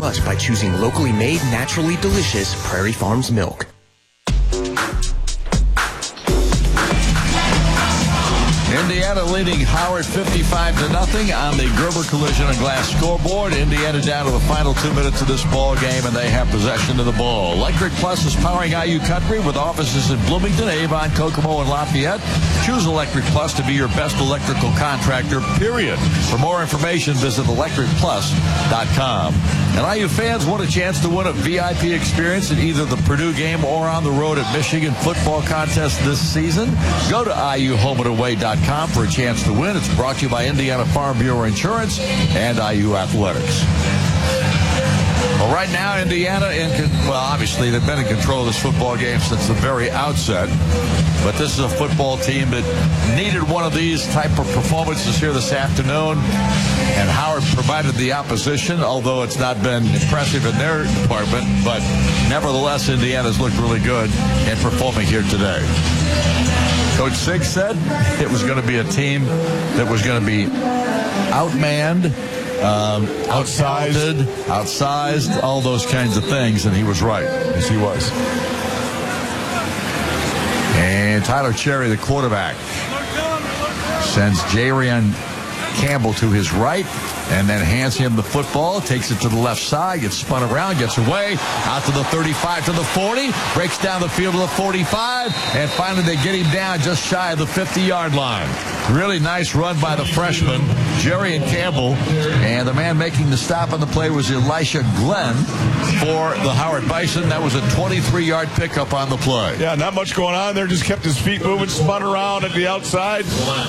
Plus by choosing locally made, naturally delicious Prairie Farms milk. Indiana leading Howard 55-0 on the Gerber Collision and Glass scoreboard. Indiana down to the final 2 minutes of this ball game, and they have possession of the ball. Electric Plus is powering IU Country with offices in Bloomington, Avon, Kokomo, and Lafayette. Choose Electric Plus to be your best electrical contractor, period. For more information, visit electricplus.com. And IU fans want a chance to win a VIP experience at either the Purdue game or on the road at Michigan football contest this season. Go to IUHomeAndAway.com for a chance to win. It's brought to you by Indiana Farm Bureau Insurance and IU Athletics. Well, right now, Indiana, obviously, they've been in control of this football game since the very outset. But this is a football team that needed one of these type of performances here this afternoon. And Howard provided the opposition, although it's not been impressive in their department. But nevertheless, Indiana's looked really good in performing here today. Coach Siggs said it was going to be a team that was going to be outmanned, outsized, all those kinds of things, and he was right. Yes, he was. And Tyler Cherry, the quarterback, sends Jarian Campbell to his right and then hands him the football, takes it to the left side, gets spun around, gets away, out to the 35, to the 40, breaks down the field to the 45, and finally they get him down just shy of the 50-yard line. Really nice run by the freshman, Jarian Campbell, and the man making the stop on the play was Elisha Glenn for the Howard Bison. That was a 23-yard pickup on the play. Yeah, not much going on there, just kept his feet moving, spun around at the outside.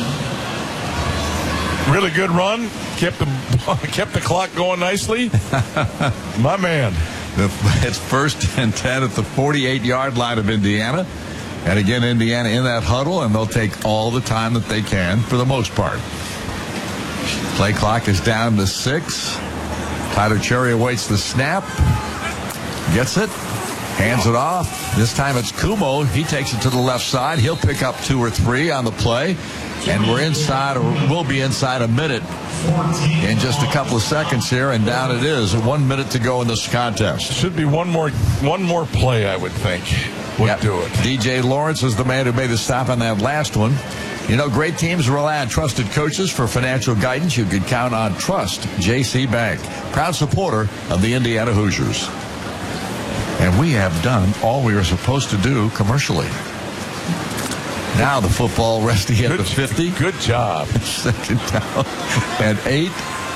Really good run. Kept the clock going nicely. My man. It's 1st and 10 at the 48-yard line of Indiana. And again, Indiana in that huddle, and they'll take all the time that they can for the most part. Play clock is down to 6. Tyler Cherry awaits the snap. Gets it. Hands it off. This time it's Kumo. He takes it to the left side. He'll pick up 2 or 3 on the play. And we're inside, or we'll be inside a minute in just a couple of seconds here, and down it is. 1 minute to go in this contest. Should be one more play, I would think, would do it. DJ Lawrence is the man who made the stop on that last one. You know, great teams rely on trusted coaches for financial guidance. You can count on Trust JC Bank, proud supporter of the Indiana Hoosiers. And we have done all we were supposed to do commercially. Now the football resting at the 50. Good job. Second down and 8.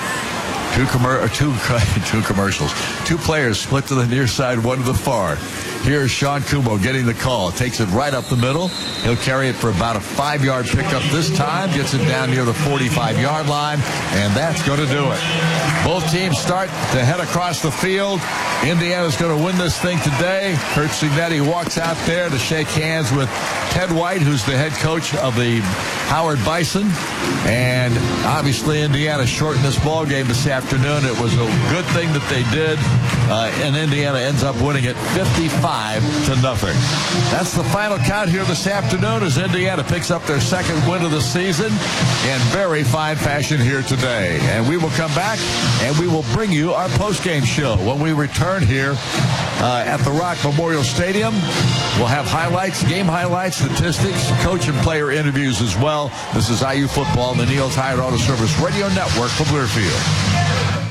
Two commercials. 2 players split to the near side, 1 to the far. Here's Sean Kumo getting the call. Takes it right up the middle. He'll carry it for about a 5-yard pickup this time. Gets it down near the 45-yard line, and that's going to do it. Both teams start to head across the field. Indiana's going to win this thing today. Kurt Cignetti walks out there to shake hands with Ted White, who's the head coach of the Howard Bison. And obviously Indiana shortened this ball game this afternoon. It was a good thing that they did, and Indiana ends up winning it 55-0. That's the final count here this afternoon as Indiana picks up their second win of the season in very fine fashion here today. And we will come back and we will bring you our postgame show when we return here at the Rock Memorial Stadium. We'll have highlights, game highlights, statistics, coach and player interviews as well. This is IU Football, the Neil Tire Auto Service Radio Network from Learfield.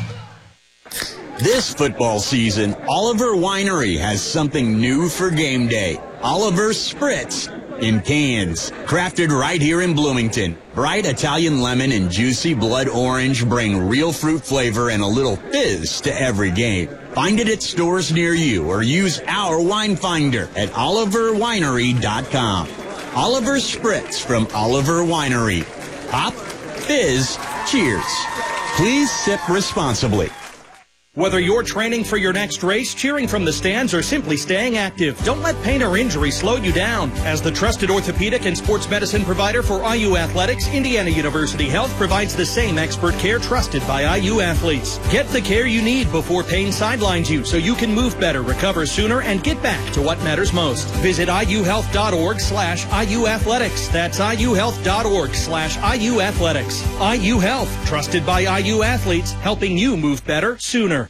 This football season, Oliver Winery has something new for game day. Oliver Spritz in cans. Crafted right here in Bloomington. Bright Italian lemon and juicy blood orange bring real fruit flavor and a little fizz to every game. Find it at stores near you or use our wine finder at oliverwinery.com. Oliver Spritz from Oliver Winery. Pop, fizz, cheers. Please sip responsibly. Whether you're training for your next race, cheering from the stands, or simply staying active, don't let pain or injury slow you down. As the trusted orthopedic and sports medicine provider for IU Athletics, Indiana University Health provides the same expert care trusted by IU athletes. Get the care you need before pain sidelines you so you can move better, recover sooner, and get back to what matters most. Visit iuhealth.org/IU Athletics. That's iuhealth.org/IU Athletics. IU Health, trusted by IU athletes, helping you move better sooner.